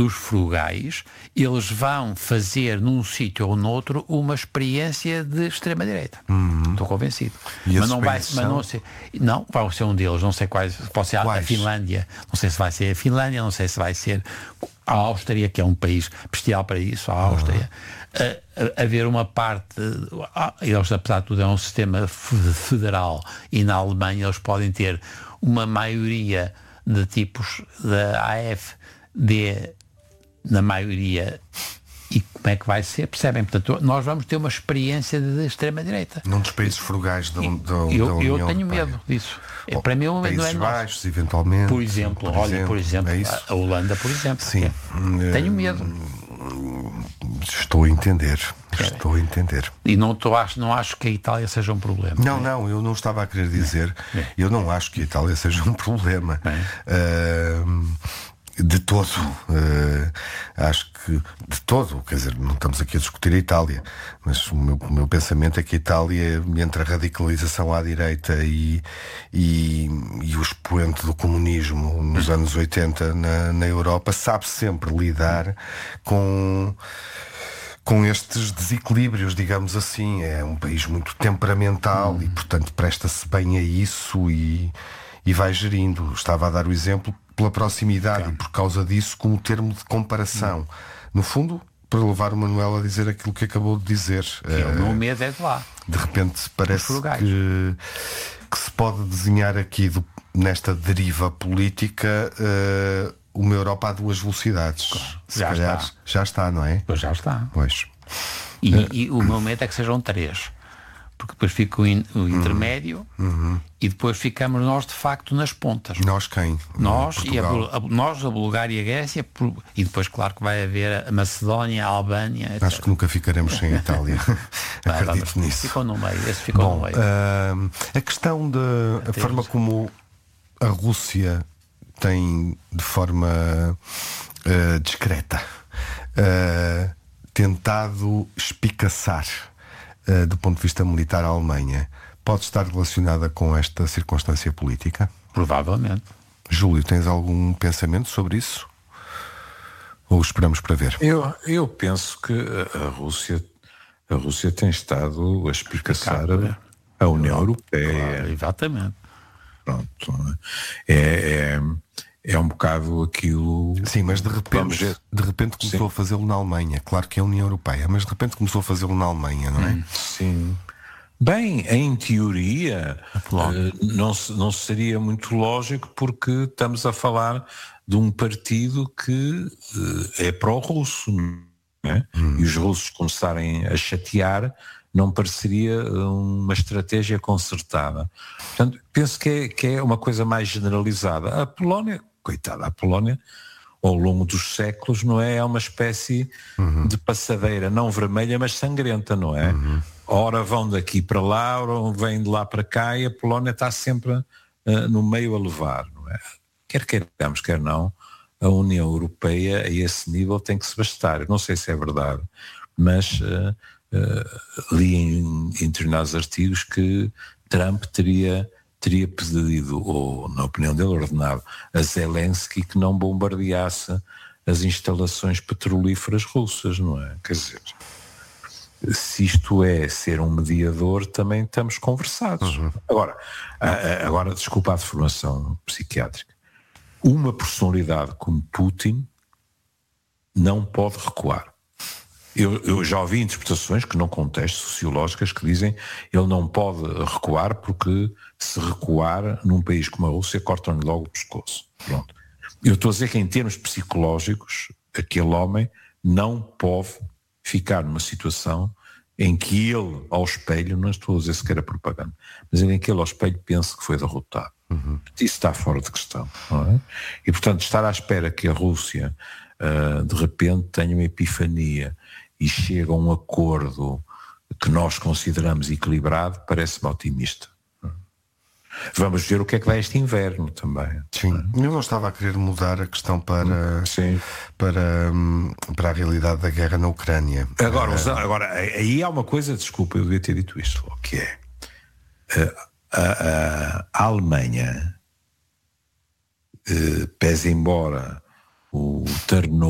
dos frugais, eles vão fazer num sítio ou noutro uma experiência de extrema-direita. Estou convencido. Mas não vai ser. Não, vai ser um deles, não sei quais. Pode ser a Finlândia. Não sei se vai ser a Finlândia, não sei se vai ser a Áustria, que é um país bestial para isso, a Áustria. Haver uma parte. Eles, apesar de tudo, é um sistema federal, e na Alemanha eles podem ter uma maioria de tipos da AfD na maioria. E como é que vai ser? Percebem? Portanto, nós vamos ter uma experiência de extrema-direita. Num dos países frugais da União Eu tenho medo disso. Para mim, não é Países Baixos, eventualmente. Por exemplo, a Holanda, por exemplo. Sim. Tenho medo. Estou a entender. E não acho que a Itália seja um problema. Não, eu não estava a querer dizer. Eu não acho que a Itália seja um problema. De todo. Acho que de todo, quer dizer, não estamos aqui a discutir a Itália, mas o meu pensamento é que a Itália, entre a radicalização à direita e o expoente do comunismo nos anos 80 na Europa, sabe sempre lidar com estes desequilíbrios, digamos assim. É um país muito temperamental e, portanto, presta-se bem a isso e vai gerindo. Estava a dar o exemplo pela proximidade e por causa disso como termo de comparação. No fundo, para levar o Manuel a dizer aquilo que acabou de dizer. O meu medo é de lá. De repente parece que se pode desenhar aqui nesta deriva política uma Europa a duas velocidades. Claro. Já está, não é? Pois já está. Pois. E o meu medo é que sejam três. Porque depois fica o intermédio e depois ficamos nós de facto nas pontas. Nós quem? Nós, a Bulgária e a Grécia, e depois claro que vai haver a Macedónia, a Albânia, etc. Acho que nunca ficaremos sem a Itália. Acredito nisso. Ficou no meio, esse ficou no meio. A questão da forma como a Rússia tem de forma discreta tentado espicaçar do ponto de vista militar a Alemanha, pode estar relacionada com esta circunstância política? Provavelmente. Júlio, tens algum pensamento sobre isso? Ou esperamos para ver? Eu penso que a Rússia tem estado a espicaçar a União Europeia. Claro, exatamente. Pronto. É um bocado aquilo. Sim, mas de repente começou a fazê-lo na Alemanha. Claro que é a União Europeia, mas de repente começou a fazê-lo na Alemanha, não é? Sim. Bem, em teoria, não seria muito lógico, porque estamos a falar de um partido que é pró-russo, não é? E os russos começarem a chatear, não pareceria uma estratégia concertada. Portanto, penso que é uma coisa mais generalizada. A Polónia, coitada, a Polónia, ao longo dos séculos, não é? É uma espécie de passadeira, não vermelha, mas sangrenta, não é? Ora vão daqui para lá, ora vêm de lá para cá, e a Polónia está sempre no meio a levar, não é? Quer queiramos, quer não, a União Europeia a esse nível tem que se bastar. Eu não sei se é verdade, mas li em determinados artigos que Trump teria pedido, ou na opinião dele ordenado, a Zelensky que não bombardeasse as instalações petrolíferas russas, não é? Quer dizer, se isto é ser um mediador, também estamos conversados. Agora, desculpa a deformação psiquiátrica, uma personalidade como Putin não pode recuar. Eu já ouvi interpretações, que não contesto, sociológicas, que dizem que ele não pode recuar porque se recuar num país como a Rússia cortam-lhe logo o pescoço. Pronto. Eu estou a dizer que em termos psicológicos aquele homem não pode ficar numa situação em que ele ao espelho, não estou a dizer sequer a propaganda, mas em que ele ao espelho pense que foi derrotado. Isso está fora de questão, não é? E portanto estar à espera que a Rússia de repente tenha uma epifania e chega a um acordo que nós consideramos equilibrado, parece-me otimista. Vamos ver o que é que vai este inverno também. Sim, eu não estava a querer mudar a questão para a realidade da guerra na Ucrânia. Agora, aí há uma coisa, desculpa, eu devia ter dito isto, que é a Alemanha, pese embora o turnover